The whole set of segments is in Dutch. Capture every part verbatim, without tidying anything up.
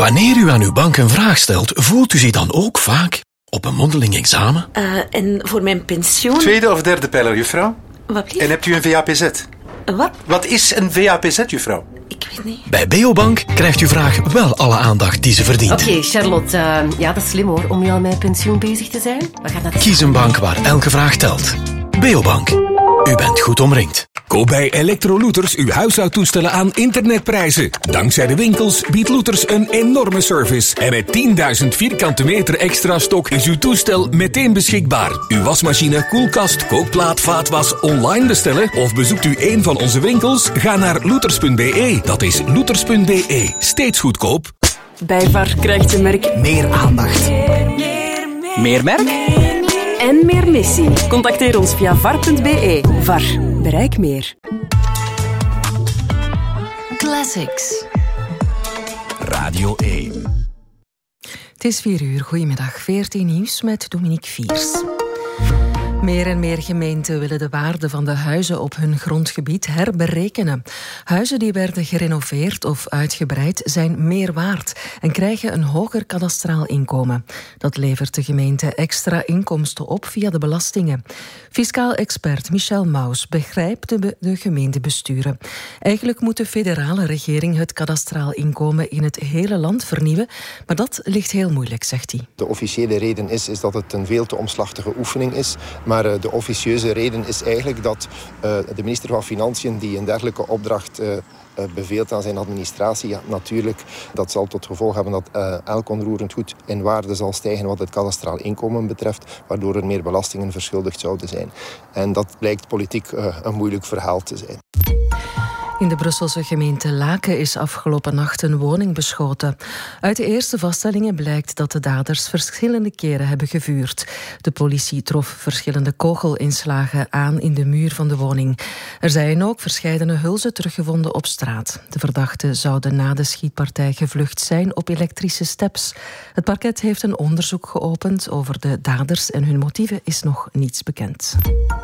Wanneer u aan uw bank een vraag stelt, voelt u zich dan ook vaak op een mondeling examen? Uh, en voor mijn pensioen... Tweede of derde pijler, juffrouw? Wat lief? En hebt u een V A P Z? Wat? Wat is een V A P Z, juffrouw? Ik weet niet. Bij Beobank krijgt uw vraag wel alle aandacht die ze verdient. Oké, okay, Charlotte. Uh, ja, dat is slim hoor, om nu al met pensioen bezig te zijn. We gaan naar de... Kies een bank waar elke vraag telt. Beobank. U bent goed omringd. Koop bij Electrolooters uw huishoudtoestellen aan internetprijzen. Dankzij de winkels biedt Looters een enorme service. En met tienduizend vierkante meter extra stok is uw toestel meteen beschikbaar. Uw wasmachine, koelkast, kookplaat, vaatwas online bestellen of bezoekt u een van onze winkels? Ga naar looters punt b e. Dat is looters punt b e. Steeds goedkoop. Bij V A R krijgt je merk meer aandacht. Meer, meer, meer, meer merk? Meer, meer. En meer missie. Contacteer ons via var punt b e. V A R. Bereik meer. Classics. Radio één. Het is vier uur. Goedemiddag. veertien nieuws met Dominique Viers. Meer en meer gemeenten willen de waarde van de huizen op hun grondgebied herberekenen. Huizen die werden gerenoveerd of uitgebreid zijn meer waard en krijgen een hoger kadastraal inkomen. Dat levert de gemeente extra inkomsten op via de belastingen. Fiscaal expert Michel Maus begrijpt de, de gemeentebesturen. Eigenlijk moet de federale regering het kadastraal inkomen in het hele land vernieuwen, maar dat ligt heel moeilijk, zegt hij. De officiële reden is, is dat het een veel te omslachtige oefening is. Maar uh, de officieuze reden is eigenlijk dat uh, de minister van Financiën die een dergelijke opdracht uh, uh, beveelt aan zijn administratie, ja, natuurlijk, dat zal tot gevolg hebben dat uh, elk onroerend goed in waarde zal stijgen wat het kadastraal inkomen betreft, waardoor er meer belastingen verschuldigd zouden zijn. En dat blijkt politiek uh, een moeilijk verhaal te zijn. In de Brusselse gemeente Laken is afgelopen nacht een woning beschoten. Uit de eerste vaststellingen blijkt dat de daders verschillende keren hebben gevuurd. De politie trof verschillende kogelinslagen aan in de muur van de woning. Er zijn ook verscheidene hulzen teruggevonden op straat. De verdachten zouden na de schietpartij gevlucht zijn op elektrische steps. Het parket heeft een onderzoek geopend over de daders en hun motieven is nog niets bekend.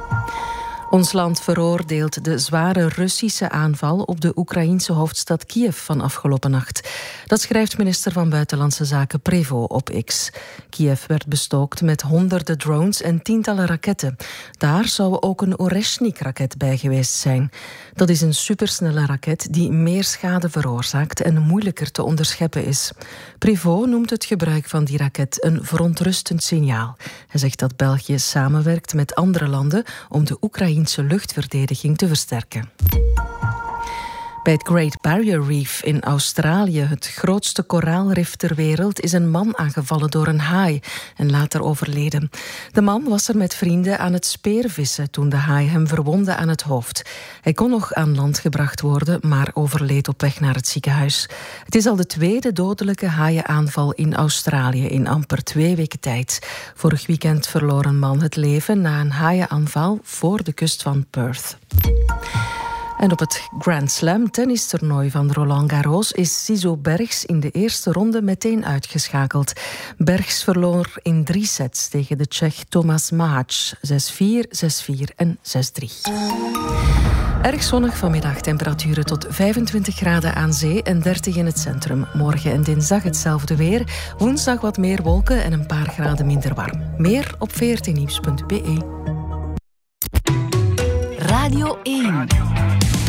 Ons land veroordeelt de zware Russische aanval op de Oekraïense hoofdstad Kiev van afgelopen nacht. Dat schrijft minister van Buitenlandse Zaken Prevo op X. Kiev werd bestookt met honderden drones en tientallen raketten. Daar zou ook een Oreshnik-raket bij geweest zijn. Dat is een supersnelle raket die meer schade veroorzaakt en moeilijker te onderscheppen is. Prevo noemt het gebruik van die raket een verontrustend signaal. Hij zegt dat België samenwerkt met andere landen om de Oekraïne luchtverdediging te versterken. Bij het Great Barrier Reef in Australië, het grootste koraalrif ter wereld, is een man aangevallen door een haai en later overleden. De man was er met vrienden aan het speervissen toen de haai hem verwondde aan het hoofd. Hij kon nog aan land gebracht worden, maar overleed op weg naar het ziekenhuis. Het is al de tweede dodelijke haaienaanval in Australië in amper twee weken tijd. Vorig weekend verloor een man het leven na een haaienaanval voor de kust van Perth. En op het Grand Slam tennistoernooi van Roland Garros is Sizo Bergs in de eerste ronde meteen uitgeschakeld. Bergs verloor in drie sets tegen de Tsjech Tomas Mahac. zes vier, zes vier en zes drie. Erg zonnig vanmiddag, temperaturen tot vijfentwintig graden aan zee en dertig in het centrum. Morgen en dinsdag hetzelfde weer. Woensdag wat meer wolken en een paar graden minder warm. Meer op veertien nieuws punt b e. Radio één.